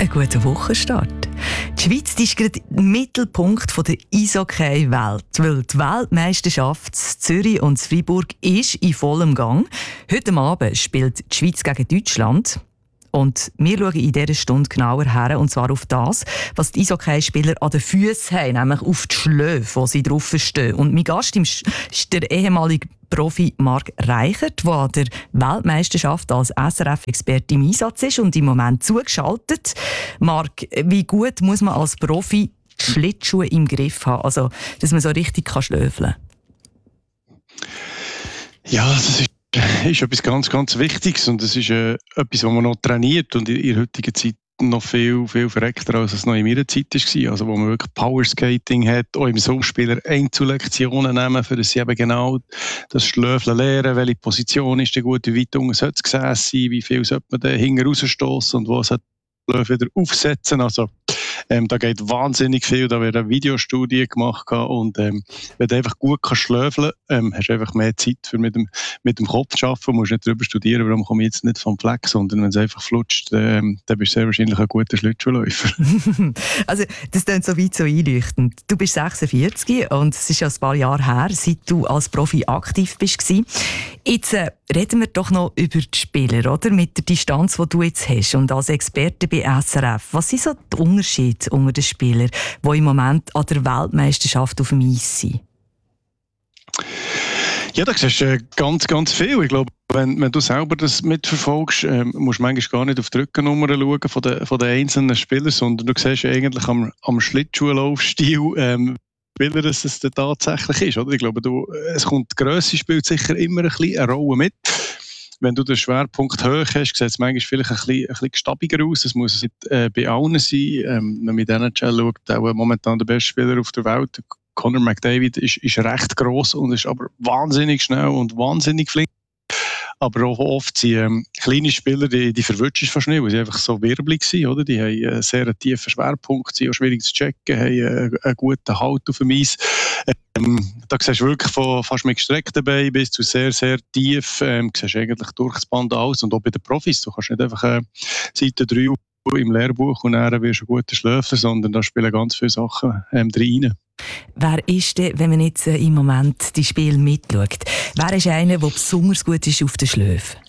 einen guten Wochenstart. Die Schweiz ist gerade im Mittelpunkt der Eishockey-Welt, weil die Weltmeisterschaft in Zürich und in Freiburg ist in vollem Gang. Heute Abend spielt die Schweiz gegen Deutschland. Und wir schauen in dieser Stunde genauer her, und zwar auf das, was die Eishockeyspieler an den Füßen haben, nämlich auf die Schläfe, wo sie drauf stehen. Und mein Gast ist der ehemalige Profi Marc Reichert, der an der Weltmeisterschaft als SRF-Experte im Einsatz ist und im Moment zugeschaltet. Marc, wie gut muss man als Profi die Schlittschuhe im Griff haben, also dass man so richtig schlöfeln kann? Ja, das ist etwas ganz, ganz Wichtiges und es ist etwas, was man noch trainiert und in der heutigen Zeit noch viel, viel verreckter, als es noch in meiner Zeit war. Also wo man wirklich Powerskating hat, auch im Sommerspieler Einzellektionen nehmen, für das sie eben genau das Schlöfeln lernen, welche Position ist denn gut, wie weit unten sollte es gesessen sein, wie viel sollte man da hinten rausstossen und wo sollte man wieder aufsetzen. Also da geht wahnsinnig viel, da wird eine Videostudie gemacht und wenn du einfach gut schlöfeln kannst, hast du einfach mehr Zeit für mit dem Kopf zu arbeiten, musst nicht darüber studieren, warum komme ich jetzt nicht vom Fleck, sondern wenn es einfach flutscht, dann bist du sehr wahrscheinlich ein guter Schlittschuhläufer. Also das klingt so weit so einleuchtend. Du bist 46 und es ist ja ein paar Jahre her, seit du als Profi aktiv bist. Jetzt reden wir doch noch über die Spieler, oder? Mit der Distanz, die du jetzt hast und als Experte bei SRF. Was sind so die Unterschiede unter den Spielern, die im Moment an der Weltmeisterschaft auf dem Eis sind? Ja, da siehst du ganz, ganz viel. Ich glaube, wenn du selber das mitverfolgst, musst du manchmal gar nicht auf die Rückennummer schauen von den einzelnen Spielern, sondern du siehst eigentlich am Schlittschuhlaufstil, Spieler, dass es dann tatsächlich ist. Oder? Ich glaube, es kommt, die Grösse spielt sicher immer ein bisschen eine Rolle mit. Wenn du den Schwerpunkt hoch hast, sieht es manchmal vielleicht ein bisschen stabiger aus. Das muss nicht bei allen sein. Wenn man mit NHL schaut, auch momentan der beste Spieler auf der Welt, Connor McDavid, ist recht gross und ist aber wahnsinnig schnell und wahnsinnig flink. Aber auch oft sind kleine Spieler, die verwirrt ist fast nicht, weil sie einfach so wirbelig sind. Oder? Die haben einen sehr tiefen Schwerpunkt, sind auch schwierig zu checken, haben einen guten Halt auf dem Eis. Da siehst du wirklich von fast mit gestreckten Beinen bis zu sehr, sehr tief, siehst du eigentlich durch das Band aus. Und auch bei den Profis, du kannst nicht einfach Seite 3 im Lehrbuch und dann wirst du ein guter Schlöfer, sondern da spielen ganz viele Sachen rein. Wer ist denn, wenn man jetzt im Moment die Spiele mitschaut, wer ist einer, der besonders gut ist auf den Schläfen?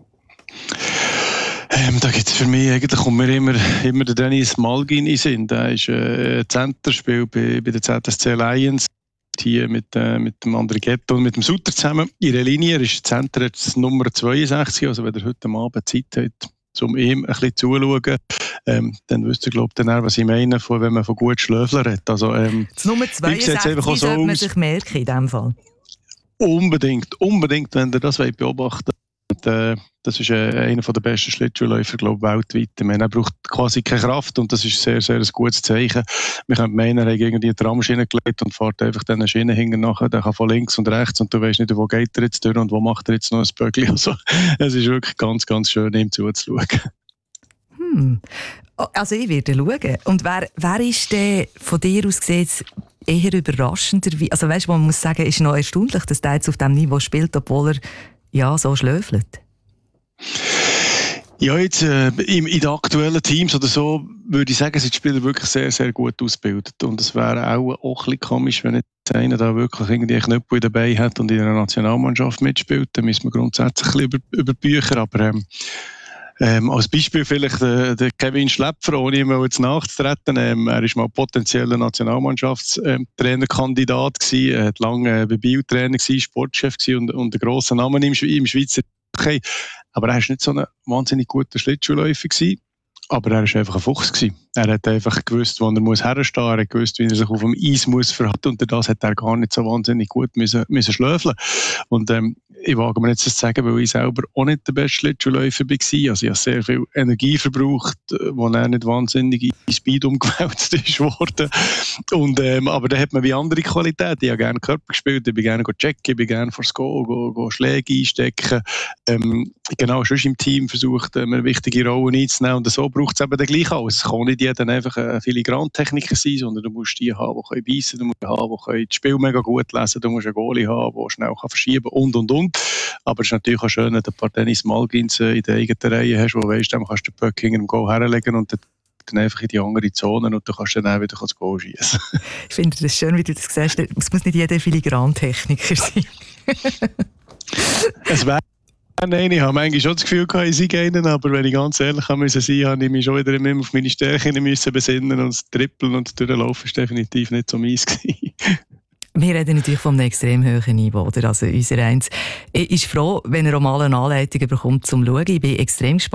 Da gibt es für mich, eigentlich kommt mir immer der Dennis Malgin in den Sinn. Der ist Center, spielt bei der ZSC Lions, hier mit dem Andrighetto und mit dem Sutter zusammen. In der Linie, er ist Center jetzt Nummer 62, also wenn er heute Abend Zeit hat, um ihm ein bisschen zuzuschauen, dann wüsst ihr, glaube ich, was ich meine, wenn man von gut Schlöfeln redet. Also, das Nummer 62 sollte man sich merken in diesem Fall. Unbedingt, wenn ihr das beobachten wollt. Das ist einer der besten Schlittschuhläufer, glaube ich, weltweit. Ich meine, er braucht quasi keine Kraft und das ist sehr, sehr ein gutes Zeichen. Wir können meinen, er hat irgendwie eine Tramschiene gelegt und fährt einfach diese Schiene hinten nachher. Der kann von links und rechts und du weißt nicht, wo geht er jetzt durch und wo macht er jetzt noch ein Böckli. Also, es ist wirklich ganz, ganz schön, ihm zuzuschauen. Also ich werde schauen. Und wer ist denn von dir aus gesehen eher überraschender? Also weißt du, man muss sagen, ist noch erstaunlich, dass der jetzt auf diesem Niveau spielt, obwohl er so schlöfelt. Ja, jetzt in den aktuellen Teams oder so würde ich sagen, sind die Spieler wirklich sehr, sehr gut ausgebildet. Und es wäre auch ein bisschen komisch, wenn jetzt einer da wirklich irgendwie einen Knüppel dabei hat und in einer Nationalmannschaft mitspielt. Dann müssen wir grundsätzlich ein bisschen über Bücher. Aber als Beispiel vielleicht der Kevin Schläpfer, ohne ihm jetzt nachzutreten. Er war mal potenzieller Nationalmannschaftstrainerkandidat gewesen. Er hat lange bei Bio-Trainer gewesen, Sportchef gewesen und einen grossen Namen im Schweizer Hockey. Aber er war nicht so ein wahnsinnig guter Schlittschuhläufer gewesen. Aber er war einfach ein Fuchs gewesen. Er hat einfach gewusst, wo er herstehen muss. Er hat gewusst, wie er sich auf dem Eis muss verhalten. Und das hat er gar nicht so wahnsinnig gut müssen schlöfeln. Und ich wage mir jetzt das zu sagen, weil ich selber auch nicht der beste Schlittschuhläufer war. Also ich habe sehr viel Energie verbraucht, wo er nicht wahnsinnig in Speed umgewälzt ist worden. Und, aber da hat man wie andere Qualitäten. Ich habe gerne Körper gespielt, ich bin gerne checken, ich bin gerne vor das Goal, Schläge einstecken. Genau, schon im Team versucht, eine wichtige Rolle einzunehmen. Und so braucht es eben dann gleich alles. Es kann nicht jeder einfach ein Filigrantechniker sein, sondern du musst die haben, die beißen können, du musst haben, die das Spiel mega gut lesen, du musst einen Goalie haben, der schnell verschieben kann und. Aber es ist natürlich auch schön, wenn du ein paar Dennis Malgins in der eigenen Reihe hast, wo du weißt, dann kannst du den Puck hinter dem Goal herlegen und der dann einfach in die andere Zone und du kannst dann auch wieder das Goal schießen. Ich finde das schön, wie du das sagst. Es muss nicht jeder Filigrantechniker sein. Es wäre nein, ich habe manchmal schon das Gefühl gehabt, ich sei einen, aber wenn ich ganz ehrlich sein musste, habe ich mich schon wieder immer auf meine Stärken besinnen und das Trippeln und Durchlaufen war definitiv nicht so meins gewesen. Wir reden natürlich von einem extrem hohen Niveau. Oder? Also unser Eins ist froh, wenn er auch mal eine Anleitung bekommt zum Schauen. Ich bin extrem gespannt.